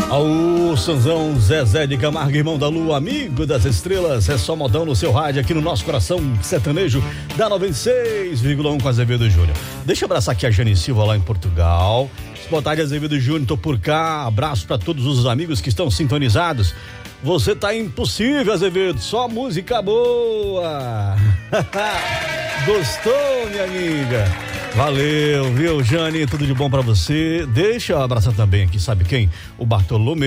Ao Sanzão, Zezé de Camargo, irmão da lua, amigo das estrelas, é só modão no seu rádio aqui no nosso coração sertanejo da 96,1 com Azevedo Júnior. Deixa eu abraçar aqui a Jane Silva lá em Portugal. Boa tarde, Azevedo Júnior, tô por cá. Abraço para todos os amigos que estão sintonizados. Você tá impossível, Azevedo, só música boa. Gostou, minha amiga? Valeu, viu, Jane? Tudo de bom pra você. Deixa eu abraçar também aqui, sabe quem? O Bartolomeu.